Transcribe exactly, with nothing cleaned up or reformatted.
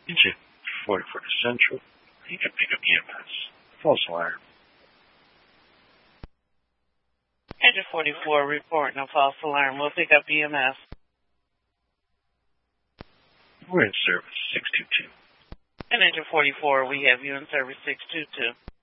Engine forty-four to Central. You can pick up E M S. False alarm. Engine forty-four, report no false alarm. We'll pick up E M S. We're in service six two two. And Engine forty-four, we have you in service six two two.